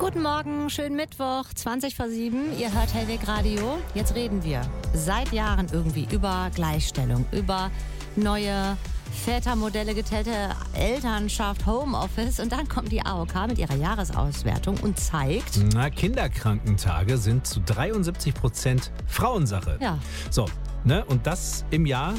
Guten Morgen, schönen Mittwoch, 20:07. Ihr hört Hellweg Radio. Jetzt reden wir seit Jahren irgendwie über Gleichstellung, über neue Vätermodelle, geteilte Elternschaft, Homeoffice. Und dann kommt die AOK mit ihrer Jahresauswertung und zeigt... Kinderkrankentage sind zu 73% Frauensache. Ja. So, und das im Jahr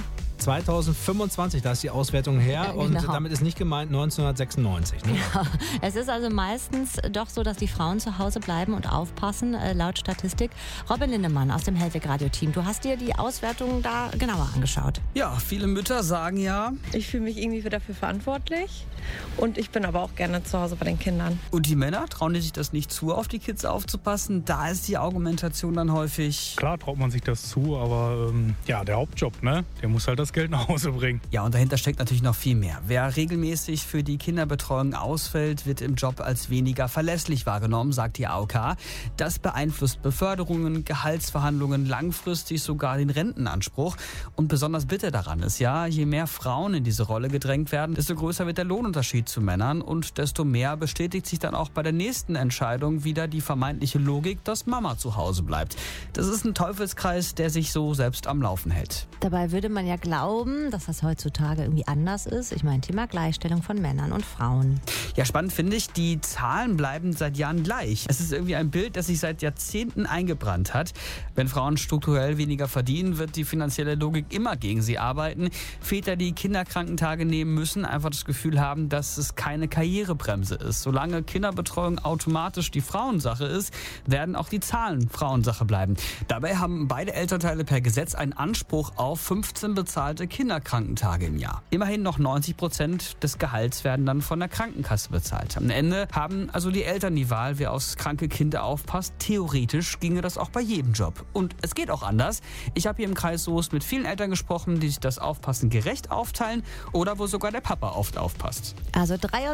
2025, da ist die Auswertung her. Ja, Und genau. damit ist nicht gemeint 1996. Ne? Ja, es ist also meistens doch so, dass die Frauen zu Hause bleiben und aufpassen, laut Statistik. Robin Lindemann aus dem Hellweg Radio Team, du hast dir die Auswertung da genauer angeschaut. Ja, viele Mütter sagen ja. Ich fühle mich irgendwie dafür verantwortlich und ich bin aber auch gerne zu Hause bei den Kindern. Und die Männer, trauen die sich das nicht zu, auf die Kids aufzupassen? Da ist die Argumentation dann häufig... Klar traut man sich das zu, aber der Hauptjob, ne? Der muss halt das Geld nach Hause bringen. Ja, und dahinter steckt natürlich noch viel mehr. Wer regelmäßig für die Kinderbetreuung ausfällt, wird im Job als weniger verlässlich wahrgenommen, sagt die AOK. Das beeinflusst Beförderungen, Gehaltsverhandlungen, langfristig sogar den Rentenanspruch. Und besonders bitter daran ist ja, je mehr Frauen in diese Rolle gedrängt werden, desto größer wird der Lohnunterschied zu Männern und desto mehr bestätigt sich dann auch bei der nächsten Entscheidung wieder die vermeintliche Logik, dass Mama zu Hause bleibt. Das ist ein Teufelskreis, der sich so selbst am Laufen hält. Dabei würde man ja glauben, dass das heutzutage irgendwie anders ist. Ich meine, Thema Gleichstellung von Männern und Frauen. Ja, spannend finde ich, die Zahlen bleiben seit Jahren gleich. Es ist irgendwie ein Bild, das sich seit Jahrzehnten eingebrannt hat. Wenn Frauen strukturell weniger verdienen, wird die finanzielle Logik immer gegen sie arbeiten. Väter, die Kinderkrankentage nehmen müssen, einfach das Gefühl haben, dass es keine Karrierebremse ist. Solange Kinderbetreuung automatisch die Frauensache ist, werden auch die Zahlen Frauensache bleiben. Dabei haben beide Elternteile per Gesetz einen Anspruch auf 15 bezahlte Kinderkrankentage im Jahr. Immerhin noch 90% des Gehalts werden dann von der Krankenkasse bezahlt. Am Ende haben also die Eltern die Wahl, wer aufs kranke Kind aufpasst. Theoretisch ginge das auch bei jedem Job. Und es geht auch anders. Ich habe hier im Kreis Soest mit vielen Eltern gesprochen, die sich das Aufpassen gerecht aufteilen oder wo sogar der Papa oft aufpasst. Also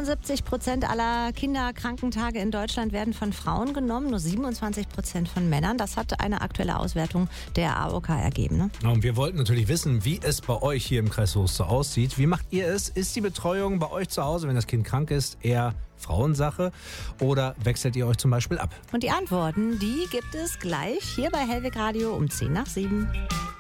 73% aller Kinderkrankentage in Deutschland werden von Frauen genommen, nur 27% von Männern. Das hat eine aktuelle Auswertung der AOK ergeben. Ne? Ja, und wir wollten natürlich wissen, wie es bei euch hier im Kreis Soest so aussieht. Wie macht ihr es? Ist die Betreuung bei euch zu Hause, wenn das Kind krank ist, eher Frauensache oder wechselt ihr euch zum Beispiel ab? Und die Antworten, die gibt es gleich hier bei Hellweg Radio um 6:50.